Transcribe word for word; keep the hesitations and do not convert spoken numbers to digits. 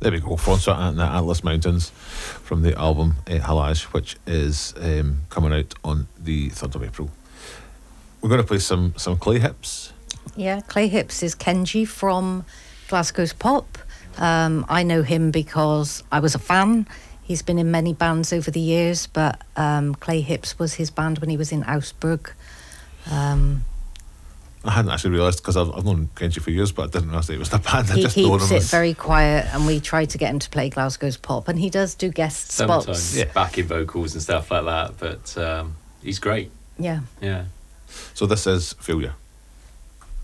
There we go, Francois and the Atlas Mountains from the album uh, Halage, which is um, coming out on the third of April. We're going to play some, some Clay Hips. Yeah, Clay Hips is Kenji from Glasgow's Pop. Um, I know him because I was a fan. He's been in many bands over the years, but um, Clay Hips was his band when he was in Augsburg. Um, I hadn't actually realised, because I've, I've known Kenji for years, but I didn't realise it was the band. I he just known keeps him it as... very quiet, and we tried to get him to play Glasgow's Pop, and he does do guest Sometimes spots. yeah. backing vocals and stuff like that, but um, he's great. Yeah. Yeah. So this is Failure.